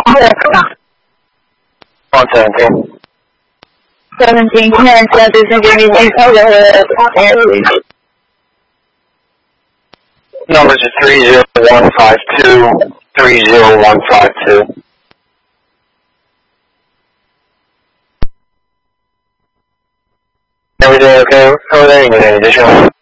117. 17, can I start this and give me the color? Numbers are 30152, 30152. Everything okay over there? You need any additional?